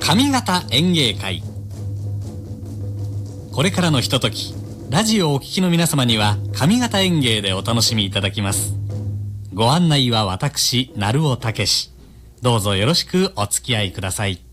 上方演芸会。これからのひととき、ラジオをお聞きの皆様には上方演芸でお楽しみいただきます。ご案内は私、鳴尾武。どうぞよろしくお付き合いください。